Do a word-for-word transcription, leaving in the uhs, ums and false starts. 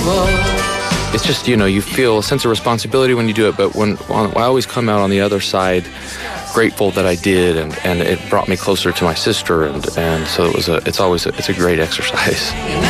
It's just, you know, you feel a sense of responsibility when you do it, but when, when I always come out on the other side grateful that I did, and, and it brought me closer to my sister, and, and so it was a, it's always a, it's a great exercise.